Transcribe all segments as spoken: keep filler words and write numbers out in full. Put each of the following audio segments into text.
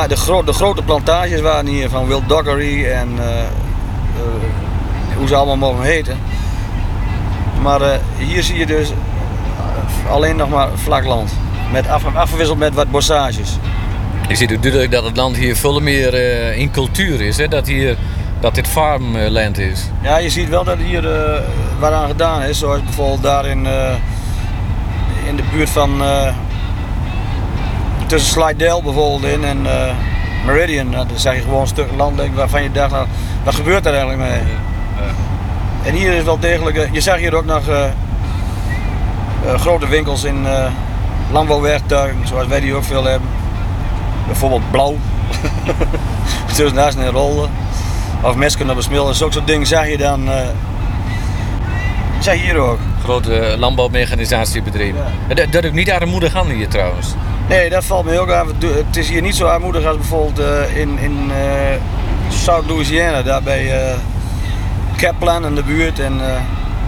Ja, de, gro de grote plantages waren hier van Will Dockery en uh, uh, hoe ze allemaal mogen heten. Maar uh, hier zie je dus alleen nog maar vlak land, met af, afgewisseld met wat bossages. Je ziet ook duidelijk dat het land hier veel meer uh, in cultuur is, hè? Dat, hier, dat dit farmland is. Ja, je ziet wel dat hier uh, wat aan gedaan is, zoals bijvoorbeeld daar in, uh, in de buurt van uh, tussen Slidell bijvoorbeeld in en uh, Meridian. Nou, dan zeg je gewoon een stuk land waarvan je dacht, nou, wat gebeurt daar eigenlijk mee? Ja. En hier is wel degelijk, uh, je zag hier ook nog uh, uh, grote winkels in uh, landbouwwerktuigen, zoals wij die ook veel hebben. Bijvoorbeeld blauw, tussen naast en rollen, of mesken op besmillen, zulke soort dingen zag je dan, uh, zeg je hier ook. Grote landbouwmechanisatiebedrijven. Ja. Dat, dat is ook niet armoedig aan hier trouwens. Nee, dat valt me ook aan. Het is hier niet zo armoedig als bijvoorbeeld uh, in, in uh, South Louisiana, daar bij uh, Kaplan in de buurt. En, uh,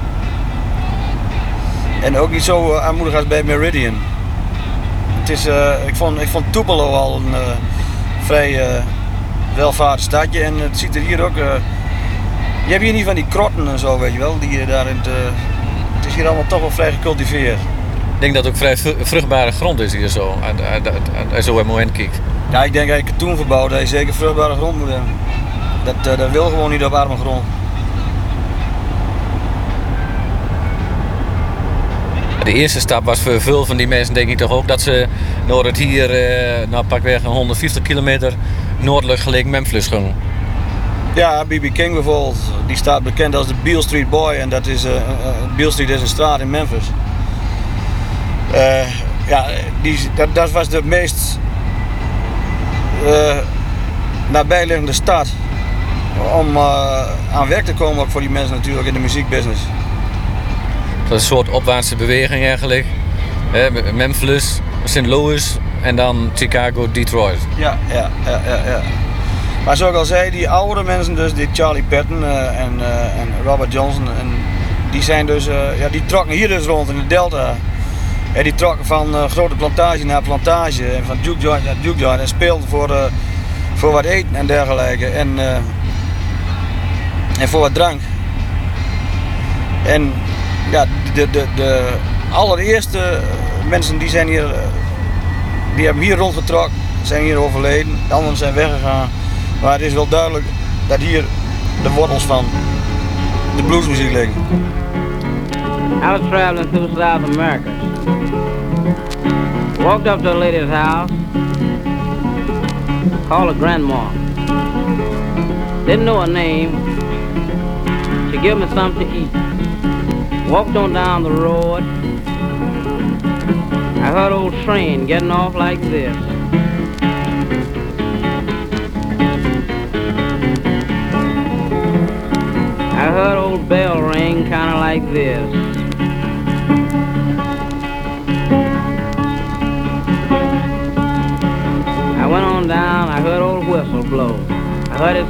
en ook niet zo armoedig als bij Meridian. Het is, uh, ik, vond, ik vond Tupelo al een uh, vrij uh, welvaardig stadje en het ziet er hier ook. Uh, je hebt hier niet van die krotten en zo, weet je wel, die je daar in het, uh, het is hier allemaal toch wel vrij gecultiveerd. Ik denk dat het ook vrij vruchtbare grond is hier zo, als je zo helemaal in kijkt. Ja, ik denk dat je katoen verbouwt, dat je zeker vruchtbare grond moet hebben. Dat, uh, dat wil gewoon niet op arme grond. De eerste stap was voor veel van die mensen denk ik toch ook dat ze naar het hier, uh, nou pakweg een honderdvijftig kilometer noordelijk gelegen Memphis gingen. Ja, B B King bijvoorbeeld, die staat bekend als de Beale Street Boy en dat is, uh, uh, Beale Street is een straat in Memphis. Uh, ja, die, dat, dat was de meest uh, nabijliggende stad om uh, aan werk te komen, ook voor die mensen natuurlijk in de muziekbusiness. Dat is een soort opwaartse beweging eigenlijk. He, Memphis, Saint Louis en dan Chicago, Detroit. Ja, ja, ja, ja, ja. Maar zoals ik al zei, die oudere mensen dus, die Charlie Patton uh, en, uh, en Robert Johnson, en die zijn dus, uh, ja, die trokken hier dus rond in de Delta. En die trokken van uh, grote plantage naar plantage en van juke joint naar juke joint en speelden voor, uh, voor wat eten en dergelijke en, uh, en voor wat drank. En ja, de, de, de allereerste mensen die zijn hier, die hebben hier rondgetrokken, zijn hier overleden, de anderen zijn weggegaan. Maar het is wel duidelijk dat hier de wortels van de bluesmuziek liggen. I was traveling through South America. Walked up to a lady's house, called her grandma. Didn't know her name. She gave me something to eat. Walked on down the road. I heard old train getting off like this. I heard old bell ring kind of like this. I went on down, I heard old whistle blow. I heard it